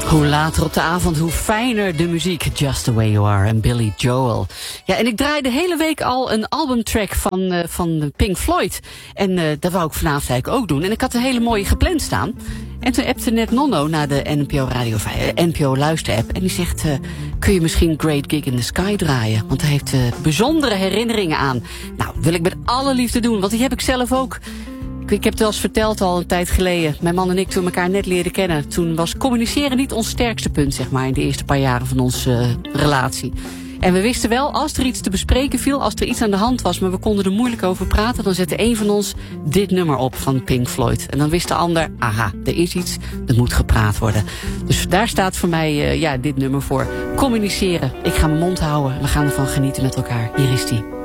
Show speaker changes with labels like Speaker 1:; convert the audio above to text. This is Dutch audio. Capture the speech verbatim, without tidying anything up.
Speaker 1: Hoe later op de avond, hoe fijner de muziek. Just the Way You Are en Billy Joel. Ja, en ik draai de hele week al een albumtrack van, uh, van Pink Floyd. En uh, dat wou ik vanavond eigenlijk ook doen. En ik had een hele mooie gepland staan. En toen appte net Nonno naar de N P O Radio vijf, N P O luisterapp. En die zegt, uh, kun je misschien Great Gig in the Sky draaien? Want hij heeft uh, bijzondere herinneringen aan. Nou, wil ik met alle liefde doen, want die heb ik zelf ook. Ik heb het wel eens verteld al een tijd geleden. Mijn man en ik toen elkaar net leerden kennen. Toen was communiceren niet ons sterkste punt, zeg maar, in de eerste paar jaren van onze uh, relatie. En we wisten wel, als er iets te bespreken viel, als er iets aan de hand was, maar we konden er moeilijk over praten, dan zette een van ons dit nummer op van Pink Floyd. En dan wist de ander, aha, er is iets, er moet gepraat worden. Dus daar staat voor mij uh, ja, dit nummer voor. Communiceren. Ik ga mijn mond houden. We gaan ervan genieten met elkaar. Hier is die.